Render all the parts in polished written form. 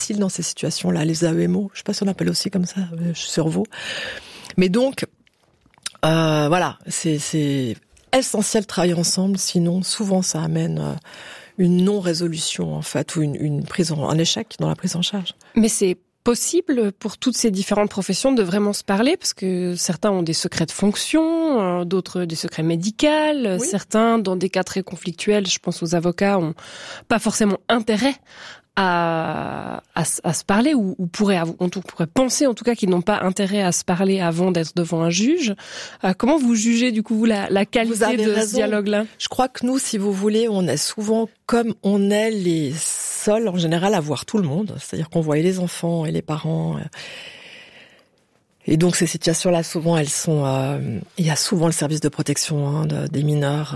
difficile dans ces situations-là, les AEMO. Je sais pas si on appelle aussi comme ça, sur vous. Mais donc, voilà, c'est essentiel de travailler ensemble, sinon souvent ça amène une non-résolution en fait, ou un échec dans la prise en charge. Mais c'est possible pour toutes ces différentes professions de vraiment se parler, parce que certains ont des secrets de fonction, d'autres des secrets médicaux, oui. Certains dans des cas très conflictuels, je pense aux avocats, ont pas forcément intérêt à se parler, ou on pourrait penser en tout cas qu'ils n'ont pas intérêt à se parler avant d'être devant un juge. Comment vous jugez du coup vous la qualité de ce dialogue-là ? Je crois que nous, si vous voulez, on est souvent comme on est les seuls en général à voir tout le monde, c'est-à-dire qu'on voit les enfants et les parents. Et donc ces situations-là, souvent, elles sont. Il y a souvent le service de protection des mineurs,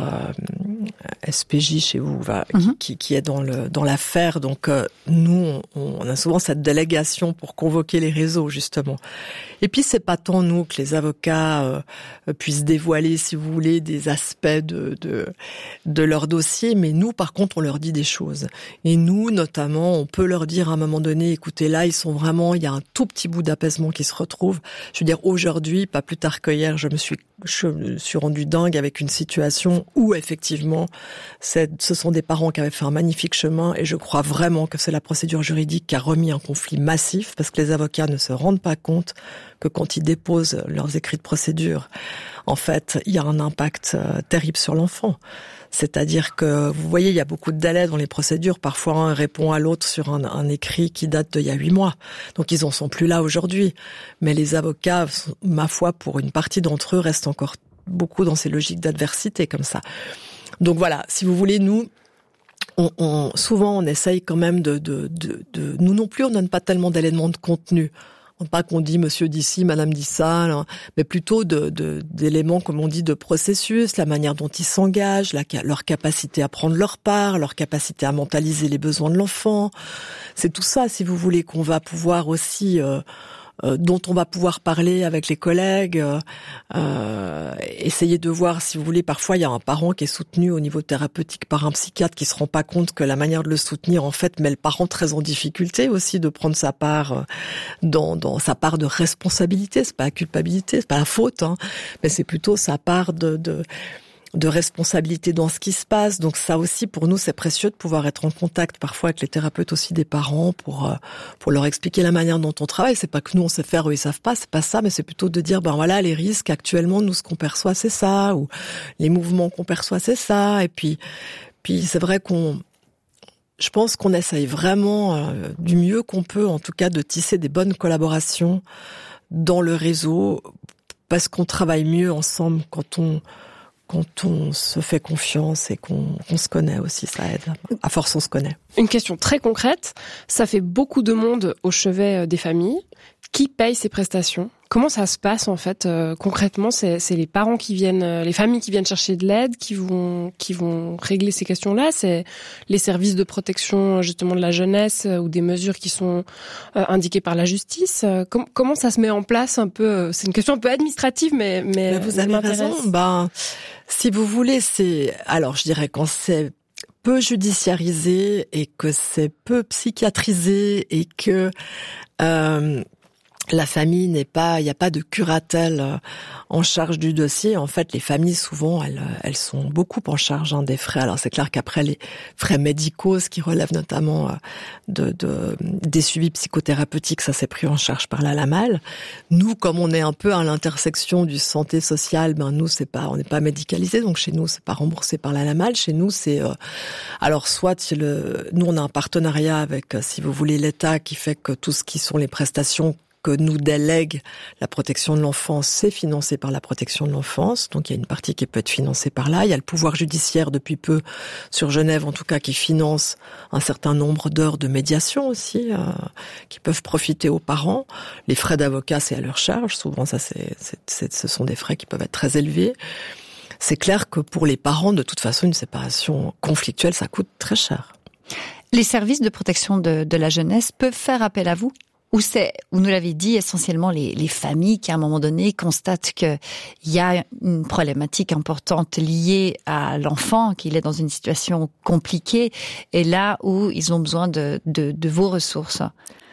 SPJ chez vous, qui est dans l'affaire. Donc nous, on a souvent cette délégation pour convoquer les réseaux justement. Et puis c'est pas tant nous que les avocats puissent dévoiler, si vous voulez, des aspects de leur dossier, mais nous, par contre, on leur dit des choses. Et nous, notamment, on peut leur dire à un moment donné, écoutez, là, il y a un tout petit bout d'apaisement qui se retrouve. Je veux dire, aujourd'hui, pas plus tard que hier, je me suis rendu dingue avec une situation où, effectivement, ce sont des parents qui avaient fait un magnifique chemin, et je crois vraiment que c'est la procédure juridique qui a remis un conflit massif, parce que les avocats ne se rendent pas compte que quand ils déposent leurs écrits de procédure, en fait, il y a un impact terrible sur l'enfant. C'est-à-dire que, vous voyez, il y a beaucoup de délais dans les procédures. Parfois, un répond à l'autre sur un écrit qui date d'il y a 8 mois. Donc, ils en sont plus là aujourd'hui. Mais les avocats, ma foi, pour une partie d'entre eux, restent encore beaucoup dans ces logiques d'adversité comme ça. Donc voilà, si vous voulez, nous, souvent, on essaye quand même nous non plus, on donne pas tellement d'éléments de contenu. Pas qu'on dit monsieur dit ci, madame dit ça, là, mais plutôt d'éléments, comme on dit, de processus, la manière dont ils s'engagent, leur capacité à prendre leur part, leur capacité à mentaliser les besoins de l'enfant. C'est tout ça, si vous voulez, qu'on va pouvoir aussi... dont on va pouvoir parler avec les collègues, essayer de voir, si vous voulez, parfois il y a un parent qui est soutenu au niveau thérapeutique par un psychiatre qui se rend pas compte que la manière de le soutenir, en fait, met le parent très en difficulté aussi de prendre sa part dans sa part de responsabilité. C'est pas la culpabilité, c'est pas la faute, mais c'est plutôt sa part de responsabilité dans ce qui se passe. Donc ça aussi, pour nous, c'est précieux de pouvoir être en contact parfois avec les thérapeutes aussi des parents pour leur expliquer la manière dont on travaille. C'est pas que nous, on sait faire, eux, ils savent pas, c'est pas ça, mais c'est plutôt de dire, ben voilà, les risques actuellement, nous, ce qu'on perçoit, c'est ça, ou les mouvements qu'on perçoit, c'est ça. Et puis c'est vrai je pense qu'on essaye vraiment du mieux qu'on peut, en tout cas, de tisser des bonnes collaborations dans le réseau, parce qu'on travaille mieux ensemble quand on se fait confiance et qu'on se connaît aussi, ça aide. À force, on se connaît. Une question très concrète. Ça fait beaucoup de monde au chevet des familles. Qui paye ces prestations ? Comment ça se passe, en fait, concrètement ? C'est les parents qui viennent, les familles qui viennent chercher de l'aide, qui vont régler ces questions-là. C'est les services de protection, justement, de la jeunesse ou des mesures qui sont indiquées par la justice. Comment ça se met en place un peu ? C'est une question un peu administrative, mais vous avez raison. Si vous voulez, alors je dirais quand c'est peu judiciarisé et que c'est peu psychiatrisé et que la famille il n'y a pas de curatelle en charge du dossier. En fait, les familles, souvent, elles sont beaucoup en charge des frais. Alors, c'est clair qu'après, les frais médicaux, ce qui relève notamment des suivis psychothérapeutiques, ça c'est pris en charge par la LAMAL. Nous, comme on est un peu à l'intersection du santé sociale, nous, on n'est pas médicalisé. Donc, chez nous, c'est pas remboursé par la LAMAL. Chez nous, c'est, alors, soit nous, on a un partenariat avec, si vous voulez, l'État qui fait que tout ce qui sont les prestations que nous délègue la protection de l'enfance, c'est financé par la protection de l'enfance. Donc, il y a une partie qui peut être financée par là. Il y a le pouvoir judiciaire depuis peu, sur Genève en tout cas, qui finance un certain nombre d'heures de médiation aussi, qui peuvent profiter aux parents. Les frais d'avocat, c'est à leur charge. Souvent, ça, ce sont des frais qui peuvent être très élevés. C'est clair que pour les parents, de toute façon, une séparation conflictuelle, ça coûte très cher. Les services de protection de la jeunesse peuvent faire appel à vous ? Ou vous nous l'avez dit, essentiellement les familles qui, à un moment donné, constatent qu'il y a une problématique importante liée à l'enfant, qu'il est dans une situation compliquée, et là où ils ont besoin de vos ressources.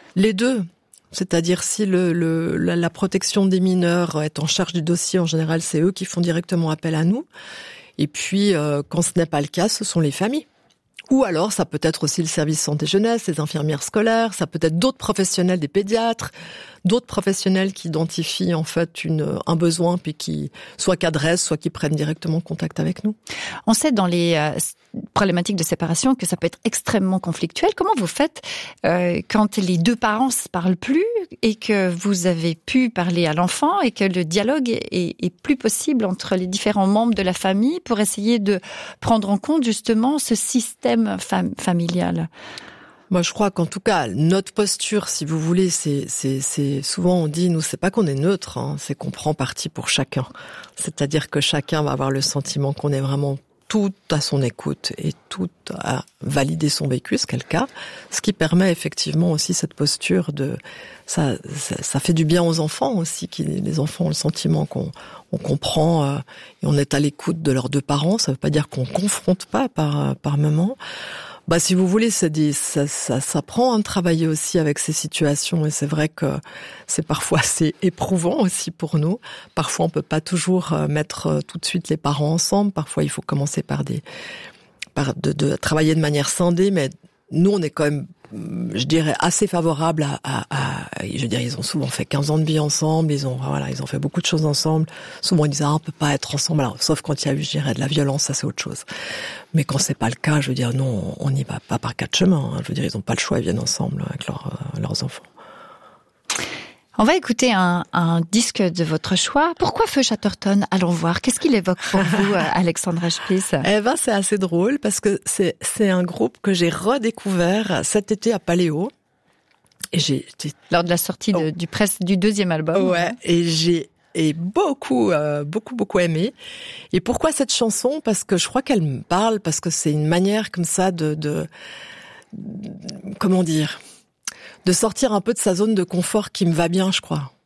Les deux. C'est-à-dire si la protection des mineurs est en charge du dossier, en général, c'est eux qui font directement appel à nous. Et puis, quand ce n'est pas le cas, ce sont les familles. Ou alors, ça peut être aussi le service santé jeunesse, les infirmières scolaires, ça peut être d'autres professionnels, des pédiatres, d'autres professionnels qui identifient en fait un besoin puis qui soit qu'adressent, soit qui prennent directement contact avec nous. On sait dans les problématiques de séparation que ça peut être extrêmement conflictuel. Comment vous faites quand les deux parents se parlent plus et que vous avez pu parler à l'enfant et que le dialogue est plus possible entre les différents membres de la famille pour essayer de prendre en compte justement ce système familial? Moi, je crois qu'en tout cas, notre posture, si vous voulez, c'est souvent on dit, nous, c'est pas qu'on est neutre, hein, c'est qu'on prend parti pour chacun. C'est-à-dire que chacun va avoir le sentiment qu'on est vraiment tout à son écoute et tout à valider son vécu, ce qu'est le cas. Ce qui permet effectivement aussi cette posture de, ça fait du bien aux enfants aussi, les enfants ont le sentiment qu'on comprend et on est à l'écoute de leurs deux parents. Ça veut pas dire qu'on confronte pas par moment. Bah, si vous voulez, ça prend de travailler aussi avec ces situations et c'est vrai que c'est parfois assez éprouvant aussi pour nous. Parfois, on peut pas toujours mettre tout de suite les parents ensemble. Parfois, il faut commencer de travailler de manière scindée, mais nous, on est quand même, je dirais, assez favorable je veux dire, ils ont souvent fait 15 ans de vie ensemble, ils ont fait beaucoup de choses ensemble. Souvent, ils disent, on peut pas être ensemble. Alors, sauf quand il y a eu, je dirais, de la violence, ça c'est autre chose. Mais quand c'est pas le cas, je veux dire, non, on n'y va pas par quatre chemins. Je veux dire, ils ont pas le choix, ils viennent ensemble avec leurs enfants. On va écouter un disque de votre choix. Pourquoi Feu Chatterton? Allons voir. Qu'est-ce qu'il évoque pour vous, Alexandra Spliss? Eh ben, c'est assez drôle parce que c'est un groupe que j'ai redécouvert cet été à Paléo. Et lors de la sortie du deuxième album. Ouais. Et j'ai beaucoup aimé. Et pourquoi cette chanson? Parce que je crois qu'elle me parle, parce que c'est une manière comme ça de comment dire? De sortir un peu de sa zone de confort qui me va bien, je crois.